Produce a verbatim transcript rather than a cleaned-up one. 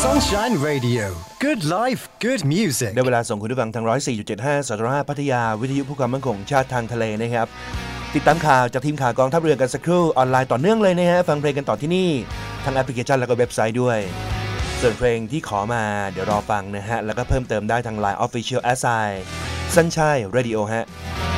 Sunshine Radio Good Life Good Music ได้เวลาส่งคุณผู้ฟังทาง หนึ่งร้อยสี่จุดเจ็ดห้า สทรห้าพัทยาวิทยุผู้ความมั่นคงชาติทางทะเลนะครับติดตามข่าวจากทีมข่าวกองทัพเรือกันสักครู่ออนไลน์ต่อเนื่องเลยนะฮะฟังเพลงกันต่อที่นี่ทางแอปพลิเคชันแล้วก็เว็บไซต์ด้วยส่วนเพลงที่ขอมาเดี๋ยวรอฟังนะฮะแล้วก็เพิ่มเติมได้ทาง ไลน์ Official แอท ไซน์ Sunshine Radio ฮะ